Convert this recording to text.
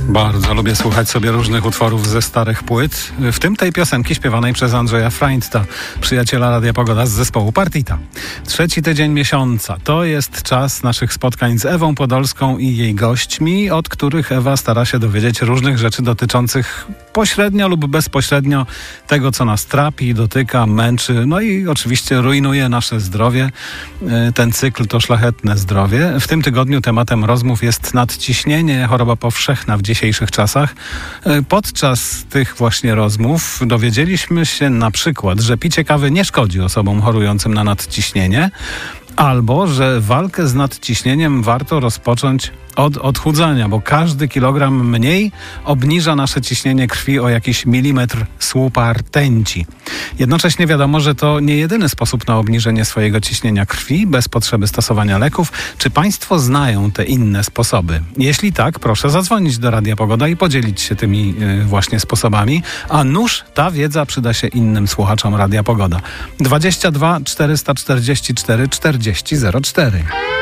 Bardzo lubię słuchać sobie różnych utworów ze starych płyt, w tym tej piosenki śpiewanej przez Andrzeja Freindta, przyjaciela Radia Pogoda z zespołu Partita. 3. tydzień miesiąca to jest czas naszych spotkań z Ewą Podolską i jej gośćmi, od których Ewa stara się dowiedzieć różnych rzeczy dotyczących pośrednio lub bezpośrednio tego, co nas trapi, dotyka, męczy, no i oczywiście rujnuje nasze zdrowie. Ten cykl to szlachetne zdrowie. W tym tygodniu tematem rozmów jest nadciśnienie, choroba powszechna w dzisiejszych czasach. Podczas tych właśnie rozmów dowiedzieliśmy się na przykład, że picie kawy nie szkodzi osobom chorującym na nadciśnienie, albo że walkę z nadciśnieniem warto rozpocząć od odchudzania, bo każdy kilogram mniej obniża nasze ciśnienie krwi o jakiś milimetr słupa rtęci. Jednocześnie wiadomo, że to nie jedyny sposób na obniżenie swojego ciśnienia krwi bez potrzeby stosowania leków. Czy Państwo znają te inne sposoby? Jeśli tak, proszę zadzwonić do Radia Pogoda i podzielić się tymi właśnie sposobami, a nuż ta wiedza przyda się innym słuchaczom Radia Pogoda. 22 444 40 04.